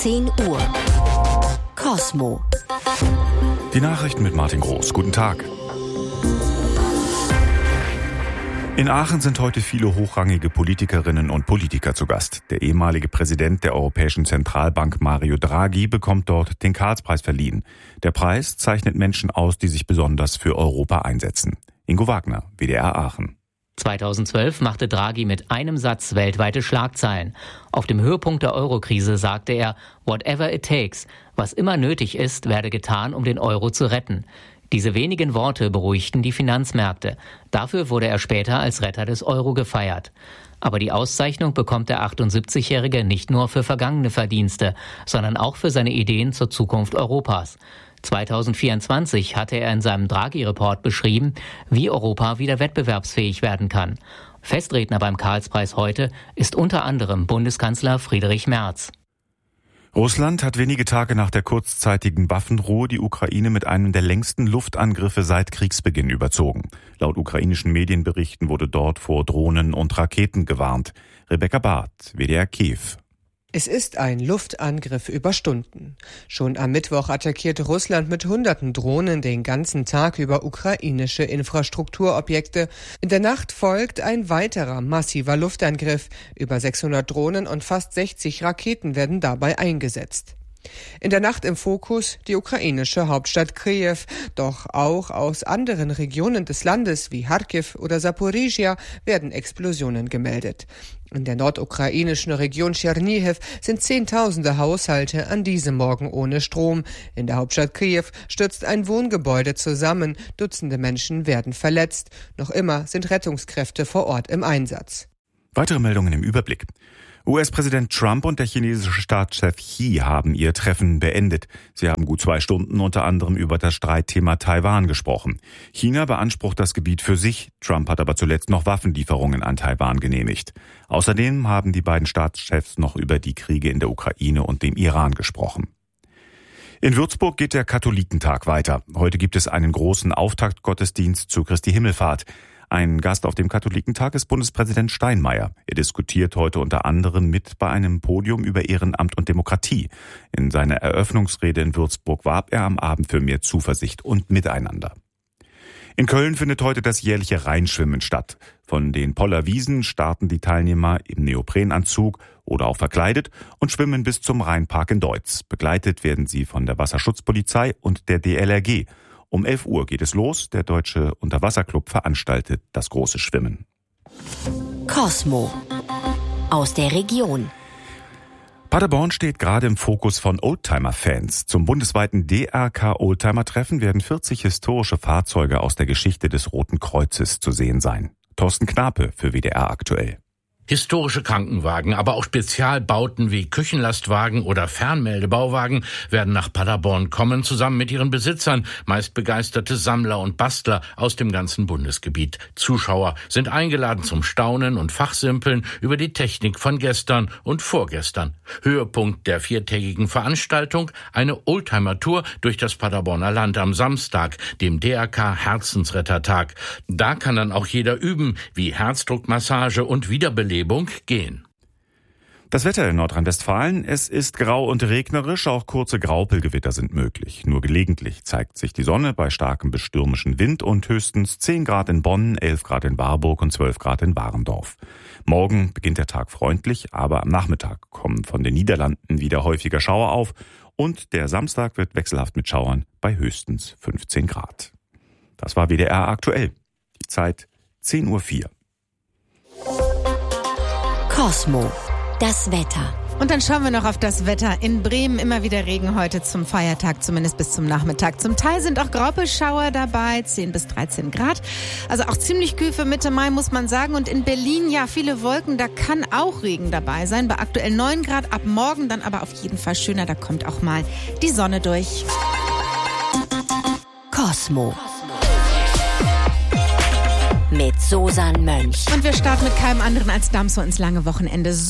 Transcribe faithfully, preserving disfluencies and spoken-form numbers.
zehn Uhr. Kosmo. Die Nachrichten mit Martin Groß. Guten Tag. In Aachen sind heute viele hochrangige Politikerinnen und Politiker zu Gast. Der ehemalige Präsident der Europäischen Zentralbank Mario Draghi bekommt dort den Karlspreis verliehen. Der Preis zeichnet Menschen aus, die sich besonders für Europa einsetzen. Ingo Wagner, W D R Aachen. zweitausendzwölf machte Draghi mit einem Satz weltweite Schlagzeilen. Auf dem Höhepunkt der Eurokrise sagte er, whatever it takes, was immer nötig ist, werde getan, um den Euro zu retten. Diese wenigen Worte beruhigten die Finanzmärkte. Dafür wurde er später als Retter des Euro gefeiert. Aber die Auszeichnung bekommt der achtundsiebzigjährige nicht nur für vergangene Verdienste, sondern auch für seine Ideen zur Zukunft Europas. zweitausendvierundzwanzig hatte er in seinem Draghi-Report beschrieben, wie Europa wieder wettbewerbsfähig werden kann. Festredner beim Karlspreis heute ist unter anderem Bundeskanzler Friedrich Merz. Russland hat wenige Tage nach der kurzzeitigen Waffenruhe die Ukraine mit einem der längsten Luftangriffe seit Kriegsbeginn überzogen. Laut ukrainischen Medienberichten wurde dort vor Drohnen und Raketen gewarnt. Rebecca Barth, W D R Kiew. Es ist ein Luftangriff über Stunden. Schon am Mittwoch attackierte Russland mit hunderten Drohnen den ganzen Tag über ukrainische Infrastrukturobjekte. In der Nacht folgt ein weiterer massiver Luftangriff. Über sechshundert Drohnen und fast sechzig Raketen werden dabei eingesetzt. In der Nacht im Fokus die ukrainische Hauptstadt Kiew. Doch auch aus anderen Regionen des Landes wie Charkiw oder Saporizhia werden Explosionen gemeldet. In der nordukrainischen Region Tschernihiw sind Zehntausende Haushalte an diesem Morgen ohne Strom. In der Hauptstadt Kiew stürzt ein Wohngebäude zusammen. Dutzende Menschen werden verletzt. Noch immer sind Rettungskräfte vor Ort im Einsatz. Weitere Meldungen im Überblick. U S-Präsident Trump und der chinesische Staatschef Xi haben ihr Treffen beendet. Sie haben gut zwei Stunden unter anderem über das Streitthema Taiwan gesprochen. China beansprucht das Gebiet für sich. Trump hat aber zuletzt noch Waffenlieferungen an Taiwan genehmigt. Außerdem haben die beiden Staatschefs noch über die Kriege in der Ukraine und dem Iran gesprochen. In Würzburg geht der Katholikentag weiter. Heute gibt es einen großen Auftaktgottesdienst zu Christi Himmelfahrt. Ein Gast auf dem Katholikentag ist Bundespräsident Steinmeier. Er diskutiert heute unter anderem mit bei einem Podium über Ehrenamt und Demokratie. In seiner Eröffnungsrede in Würzburg warb er am Abend für mehr Zuversicht und Miteinander. In Köln findet heute das jährliche Rheinschwimmen statt. Von den Poller Wiesen starten die Teilnehmer im Neoprenanzug oder auch verkleidet und schwimmen bis zum Rheinpark in Deutz. Begleitet werden sie von der Wasserschutzpolizei und der D L R G. Um elf Uhr geht es los. Der Deutsche Unterwasserclub veranstaltet das große Schwimmen. Kosmo aus der Region. Paderborn steht gerade im Fokus von Oldtimer-Fans. Zum bundesweiten D R K-Oldtimer-Treffen werden vierzig historische Fahrzeuge aus der Geschichte des Roten Kreuzes zu sehen sein. Thorsten Knape für W D R aktuell. Historische Krankenwagen, aber auch Spezialbauten wie Küchenlastwagen oder Fernmeldebauwagen werden nach Paderborn kommen, zusammen mit ihren Besitzern, meist begeisterte Sammler und Bastler aus dem ganzen Bundesgebiet. Zuschauer sind eingeladen zum Staunen und Fachsimpeln über die Technik von gestern und vorgestern. Höhepunkt der viertägigen Veranstaltung, eine Oldtimer-Tour durch das Paderborner Land am Samstag, dem D R K-Herzensrettertag. Da kann dann auch jeder üben, wie Herzdruckmassage und Wiederbelebung gehen. Das Wetter in Nordrhein-Westfalen, es ist grau und regnerisch, auch kurze Graupelgewitter sind möglich. Nur gelegentlich zeigt sich die Sonne bei starkem bis stürmischen Wind und höchstens zehn Grad in Bonn, elf Grad in Warburg und zwölf Grad in Warendorf. Morgen beginnt der Tag freundlich, aber am Nachmittag kommen von den Niederlanden wieder häufiger Schauer auf und der Samstag wird wechselhaft mit Schauern bei höchstens fünfzehn Grad. Das war W D R aktuell. Die Zeit zehn Uhr vier. Kosmo, das Wetter. Und dann schauen wir noch auf das Wetter. In Bremen immer wieder Regen heute zum Feiertag, zumindest bis zum Nachmittag. Zum Teil sind auch Graupelschauer dabei, zehn bis dreizehn Grad. Also auch ziemlich kühl für Mitte Mai, muss man sagen. Und in Berlin, ja, viele Wolken, da kann auch Regen dabei sein. Bei aktuell neun Grad, ab morgen dann aber auf jeden Fall schöner. Da kommt auch mal die Sonne durch. Kosmo. Mit Susan Mönch. Und wir starten mit keinem anderen als Damso ins lange Wochenende.